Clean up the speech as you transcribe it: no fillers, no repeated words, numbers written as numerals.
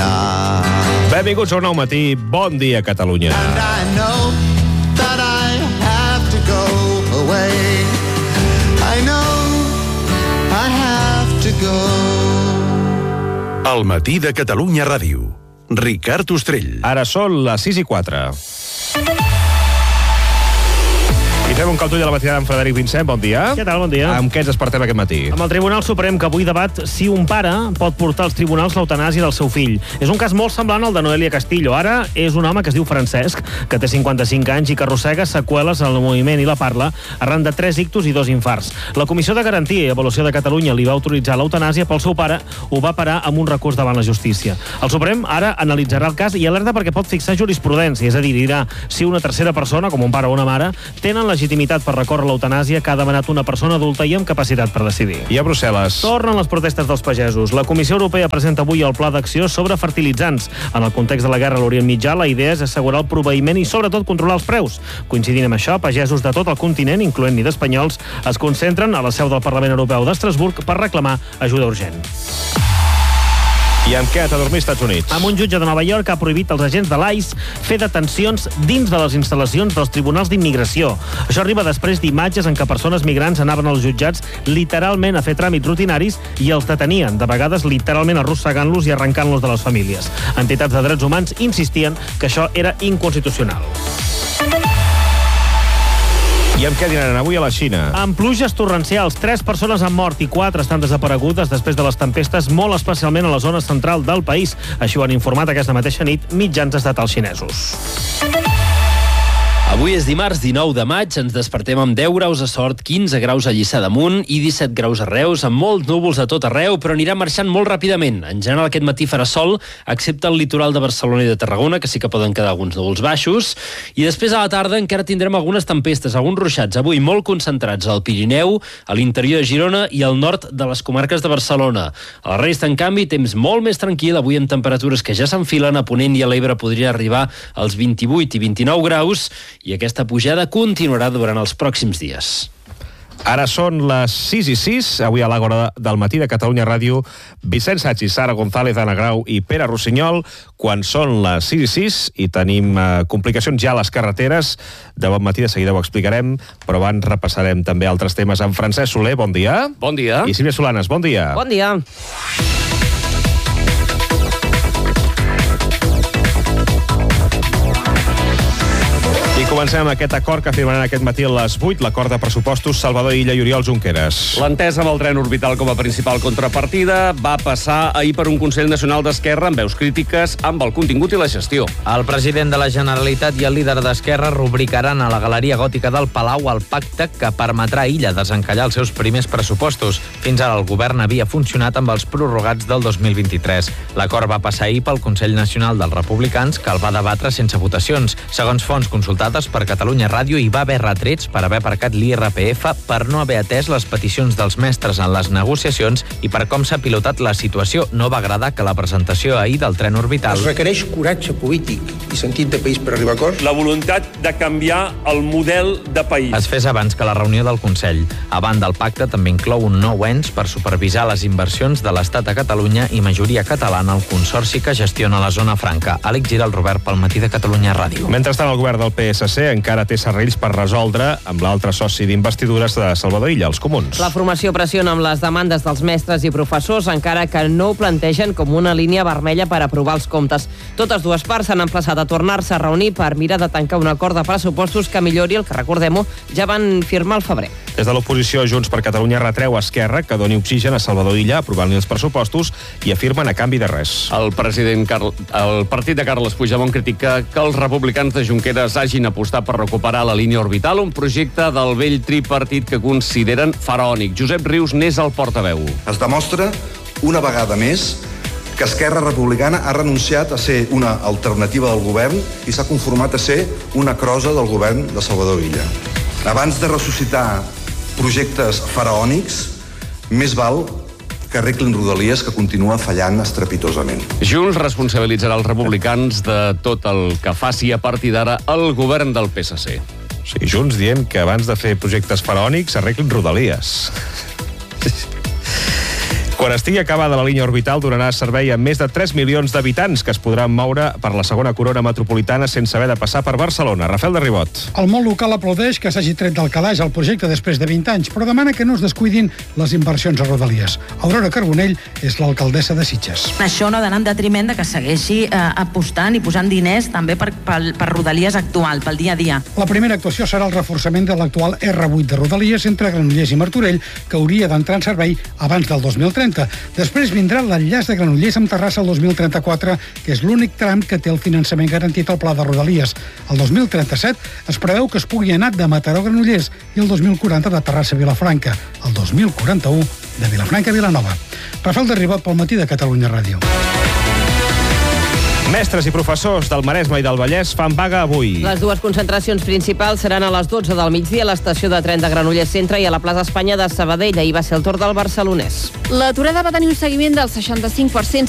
now. Benvinguts a un nou matí. Bon dia, Catalunya. And I know that I have to go away. I know I have to go. El matí de Catalunya Ràdio. Ricard Ostrell. Ara són les 6:04. I fem un cop d'ull a la matinada amb Frederic Vincent. Bon dia. Què tal? Bon dia. Amb què ens despertem aquest matí? Amb el Tribunal Suprem, que avui debat si un pare pot portar als tribunals l'eutanàsia del seu fill. És un cas molt semblant al de Noelia Castillo. Ara és un home que es diu Francesc, que té 55 anys i que arrossega seqüeles en el moviment i la parla arran de 3 ictus i 2 infarts. La Comissió de Garantia i Avaluació de Catalunya li va autoritzar l'eutanàsia, però el seu pare ho va parar amb un recurs davant la justícia. El Suprem ara analitzarà el cas i alerta perquè pot fixar jurisprudència, és a dir, dirà si una tercera persona, com un pare o una mare, tenen legitimitat per recórrer l'eutanàsia que ha demanat una persona adulta i amb capacitat per decidir. I a Brussel·les? Tornen les protestes dels pagesos. La Comissió Europea presenta avui el pla d'acció sobre fertilitzants. En el context de la guerra a l'Orient Mitjà, la idea és assegurar el proveïment i, sobretot, controlar els preus. Coincidint amb això, pagesos de tot el continent, incloent-hi d'espanyols, es concentren a la seu del Parlament Europeu d'Estrasburg per reclamar ajuda urgent. I amb què t'ha dormit als Estats Units? Amb un jutge de Nova York ha prohibit als agents de l'ICE fer detencions dins de les instal·lacions dels tribunals d'immigració. Això arriba després d'imatges en què persones migrants anaven als jutjats literalment a fer tràmits rutinaris i els detenien, de vegades literalment arrossegant-los i arrencant-los de les famílies. Entitats de drets humans insistien que això era inconstitucional. I amb què dinaran avui a la Xina? Amb pluges torrencials, 3 persones han mort i 4 estan desaparegudes després de les tempestes, molt especialment a la zona central del país. Així ho han informat aquesta mateixa nit mitjans estatals xinesos. Avui és dimarts 19 de maig, ens despertem amb 10 graus a Sort, 15 graus a Lliçà d'Amunt i 17 graus a Reus, amb molts núvols a tot arreu, però anirà marxant molt ràpidament. En general aquest matí farà sol, excepte el litoral de Barcelona i de Tarragona, que sí que poden quedar alguns núvols baixos, i després a la tarda encara tindrem algunes tempestes, alguns ruixats, avui molt concentrats al Pirineu, a l'interior de Girona i al nord de les comarques de Barcelona. A la resta, en canvi, temps molt més tranquil, avui amb temperatures que ja s'enfilen, a Ponent i a l'Ebre podria arribar als 28 i 29 graus, i aquesta pujada continuarà durant els pròxims dies. Ara són les 6:06, avui a l'Àgora del matí de Catalunya Ràdio, Vicent Sachs, Sara González, Anna Grau i Pere Rossinyol, quan són les 6:06 i tenim complicacions ja a les carreteres. De bon matí, de seguida ho explicarem, però abans repassarem també altres temes amb Francesc Soler, bon dia. Bon dia. I Sílvia Solanes, bon dia. Bon dia. I comencem amb aquest acord que firmaran aquest matí a les 8, l'acord de pressupostos Salvador Illa i Oriol Junqueras. L'entesa amb el tren orbital com a principal contrapartida va passar ahir per un Consell Nacional d'Esquerra amb veus crítiques amb el contingut i la gestió. El president de la Generalitat i el líder d'Esquerra rubricaran a la Galeria Gòtica del Palau el pacte que permetrà a Illa desencallar els seus primers pressupostos. Fins ara el govern havia funcionat amb els prorrogats del 2023. L'acord va passar ahir pel Consell Nacional dels Republicans, que el va debatre sense votacions. Segons fonts consultades per Catalunya Ràdio, hi va haver retrets per haver aparcat l'IRPF, per no haver atès les peticions dels mestres en les negociacions i per com s'ha pilotat la situació. No va agradar que la presentació ahir del tren orbital... Es requereix coratge polític i sentit de país per arribar a acords. La voluntat de canviar el model de país. Es fes abans que la reunió del Consell. A banda, el pacte també inclou un nou ens per supervisar les inversions de l'Estat a Catalunya i majoria catalana al consorci que gestiona la zona franca. Àlex Giral, Robert, pel matí de Catalunya Ràdio. Mentrestant, el govern del PSC encara té serrells per resoldre amb l'altre soci d'investidures de Salvador Illa, els comuns. La formació pressiona amb les demandes dels mestres i professors, encara que no ho plantegen com una línia vermella per aprovar els comptes. Totes dues parts s'han emplaçat a tornar-se a reunir per mirar de tancar un acord de pressupostos que millori el que, recordem-ho, ja van firmar al febrer. Des de l'oposició, Junts per Catalunya retreu a Esquerra que doni oxigen a Salvador Illa aprovant-li els pressupostos i afirmen a canvi de res. El partit de Carles Puigdemont critica que els republicans de Junqueras hagin apostat per recuperar la línia orbital, un projecte del vell tripartit que consideren faraònic. Josep Rius n'és el portaveu. Es demostra una vegada més que Esquerra Republicana ha renunciat a ser una alternativa del govern i s'ha conformat a ser una crosa del govern de Salvador Illa. Abans de ressuscitar projectes faraònics, més val que arreglin Rodalies, que continua fallant estrepitosament. Junts responsabilitzarà els republicans de tot el que faci a partir d'ara el govern del PSC. Sí, Junts dient que abans de fer projectes faraònics arreglin Rodalies. Quan estigui acabada la línia orbital, donarà servei a més de 3 milions d'habitants que es podran moure per la segona corona metropolitana sense haver de passar per Barcelona. Rafael de Ribot. El món local aplaudeix que s'hagi tret del calaix el projecte després de 20 anys, però demana que no es descuidin les inversions a Rodalies. Aurora Carbonell és l'alcaldessa de Sitges. Això no ha d'anar en detriment de que segueixi apostant i posant diners també per Rodalies actual, pel dia a dia. La primera actuació serà el reforçament de l'actual R8 de Rodalies entre Granollers i Martorell, que hauria d'entrar en servei abans del 2030. Després vindrà l'enllaç de Granollers amb Terrassa el 2034, que és l'únic tram que té el finançament garantit al pla de Rodalies. El 2037 es preveu que es pugui anar de Mataró a Granollers i el 2040 de Terrassa a Vilafranca. El 2041 de Vilafranca a Vilanova. Rafael de Ribot pel Matí de Catalunya Ràdio. Mestres i professors del Maresme i del Vallès fan vaga avui. Les dues concentracions principals seran a les 12 del migdia a l'estació de tren de Granollers Centre i a la plaça Espanya de Sabadell. Ahir va ser el torn del barcelonès. L'aturada va tenir un seguiment del 65%